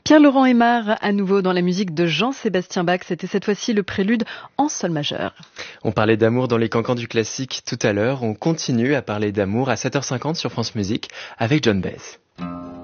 Pierre-Laurent Aimard, à nouveau dans la musique de Jean-Sébastien Bach. C'était cette fois-ci le prélude en sol majeur. On parlait d'amour dans les cancans du classique tout à l'heure. On continue à parler d'amour à 7h50 sur France Musique avec John Baez.